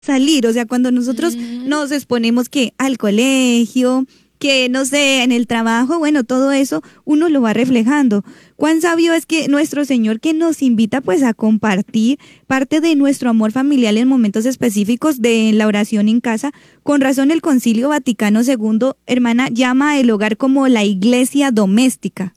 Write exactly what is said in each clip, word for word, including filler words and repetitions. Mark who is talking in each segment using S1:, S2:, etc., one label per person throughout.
S1: salir, o sea, cuando nosotros
S2: Mm.
S1: nos exponemos que al colegio, que no sé, en el trabajo, bueno, todo eso uno lo va reflejando. Cuán sabio es que nuestro Señor que nos invita pues a compartir parte de nuestro amor familiar en momentos específicos de la oración en casa. Con razón el Concilio Vaticano segundo, hermana, llama el hogar como la iglesia doméstica.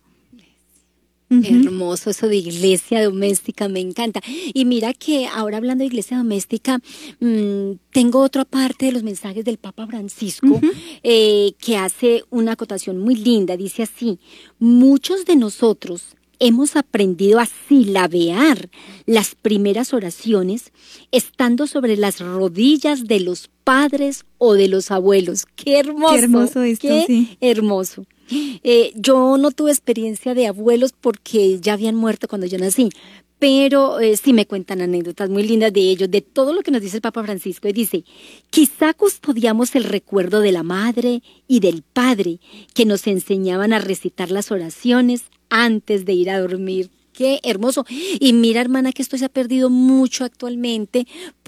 S1: Ujú.
S2: Hermoso eso de iglesia doméstica, me encanta. Y mira que ahora hablando de iglesia doméstica, mmm, tengo otra parte de los mensajes del Papa Francisco
S1: Ujú.
S2: eh, que hace una acotación muy linda. Dice así: muchos de nosotros hemos aprendido a silabear las primeras oraciones estando sobre las rodillas de los padres o de los abuelos. ¡Qué hermoso!
S1: Qué hermoso esto,
S2: ¡Qué
S1: sí.
S2: hermoso! Eh, yo no tuve experiencia de abuelos porque ya habían muerto cuando yo nací, pero eh, sí me cuentan anécdotas muy lindas de ellos, de todo lo que nos dice el Papa Francisco. Y dice: quizá custodiamos el recuerdo de la madre y del padre que nos enseñaban a recitar las oraciones antes de ir a dormir. Qué hermoso. Y mira, hermana, que esto se ha perdido mucho actualmente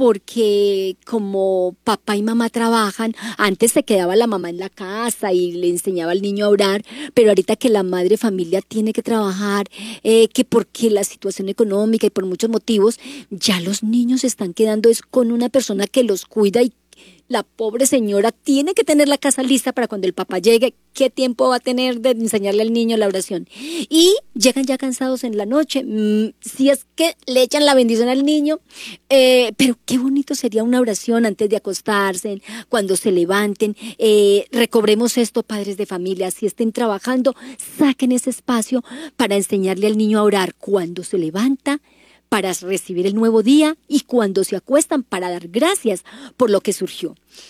S2: porque como papá y mamá trabajan, antes se quedaba la mamá en la casa y le enseñaba al niño a orar, pero ahorita que la madre familia tiene que trabajar, eh, que porque la situación económica y por muchos motivos, ya los niños se están quedando es con una persona que los cuida y la pobre señora tiene que tener la casa lista para cuando el papá llegue. ¿Qué tiempo va a tener de enseñarle al niño la oración? Y llegan ya cansados en la noche. Mm, si es que le echan la bendición al niño, eh, pero qué bonito sería una oración antes de acostarse, cuando se levanten. Eh, recobremos esto, padres de familia. Si estén trabajando, saquen ese espacio para enseñarle al niño a orar cuando se levanta, para recibir el nuevo día, y cuando se acuestan para dar gracias por lo que surgió.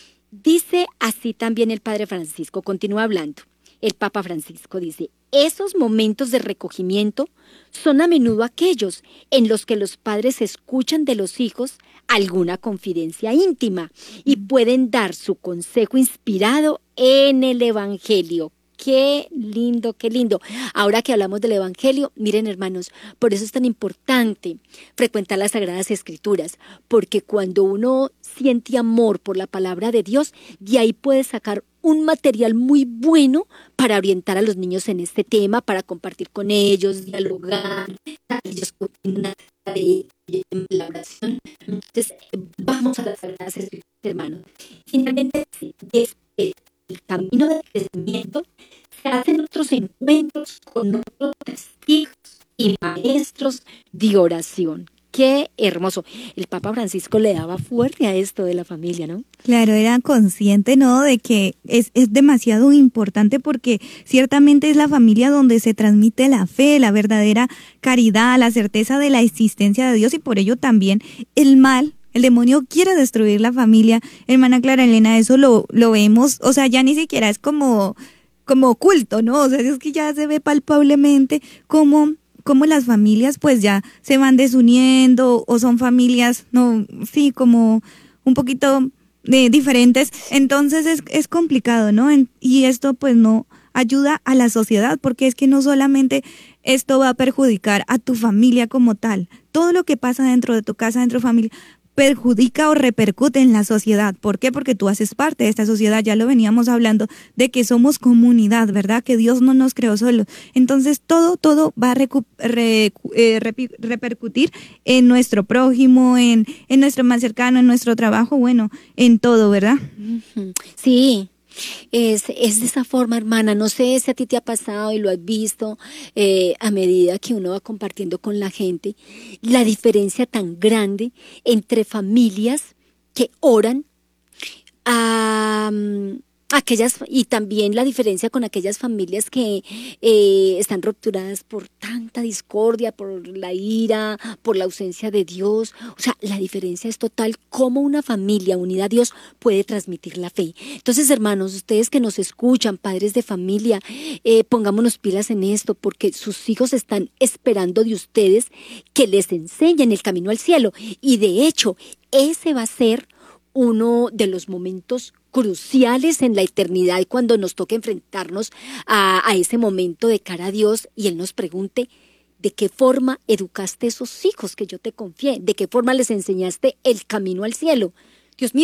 S2: Dice así también el Padre Francisco, continúa hablando. El Papa Francisco dice: esos momentos de recogimiento son a menudo aquellos en los que los padres escuchan de los hijos alguna confidencia íntima y pueden dar su consejo inspirado en el Evangelio. Qué lindo, qué lindo. Ahora que hablamos del Evangelio, miren, hermanos, por eso es tan importante frecuentar las Sagradas Escrituras, porque cuando uno siente amor por la palabra de Dios, de ahí puede sacar un material muy bueno para orientar a los niños en este tema, para compartir con ellos, dialogar, aquellos que tienen una tarea de la oración. Entonces, vamos a las Sagradas Escrituras, hermanos. Finalmente, desde el camino de crecimiento se hacen otros encuentros con otros testigos y maestros de oración. Qué hermoso. El Papa Francisco le daba fuerte a esto de la familia, ¿no?
S1: Claro, era consciente, ¿no?, de que es, es demasiado importante porque ciertamente es la familia donde se transmite la fe, la verdadera caridad, la certeza de la existencia de Dios, y por ello también el mal, el demonio quiere destruir la familia. Hermana Clara Elena, eso lo, lo vemos, o sea, ya ni siquiera es como, como oculto, ¿no? O sea, es que ya se ve palpablemente cómo, cómo las familias pues ya se van desuniendo o son familias, no, sí, como un poquito eh, diferentes. Entonces es, es complicado, ¿no? En, y esto pues no ayuda a la sociedad, porque es que no solamente esto va a perjudicar a tu familia como tal, todo lo que pasa dentro de tu casa, dentro de tu familia, perjudica o repercute en la sociedad. ¿Por qué? Porque tú haces parte de esta sociedad. Ya lo veníamos hablando de que somos comunidad, ¿verdad? Que Dios no nos creó solos. Entonces todo, todo va a recu- re- eh, repi- repercutir en nuestro prójimo, en, en nuestro más cercano, en nuestro trabajo, bueno, en todo, ¿verdad?
S2: Sí. Es, es de esa forma, hermana. No sé si a ti te ha pasado y lo has visto eh, a medida que uno va compartiendo con la gente, la diferencia tan grande entre familias que oran a um, aquellas, y también la diferencia con aquellas familias que eh, están rupturadas por tanta discordia, por la ira, por la ausencia de Dios. O sea, la diferencia es total. Cómo una familia unida a Dios puede transmitir la fe. Entonces, hermanos, ustedes que nos escuchan, padres de familia, eh, pongámonos pilas en esto, porque sus hijos están esperando de ustedes que les enseñen el camino al cielo. Y de hecho, ese va a ser uno de los momentos cruciales en la eternidad, cuando nos toque enfrentarnos a, a ese momento de cara a Dios y Él nos pregunte: ¿de qué forma educaste esos hijos que yo te confié? ¿De qué forma les enseñaste el camino al cielo? Dios mío,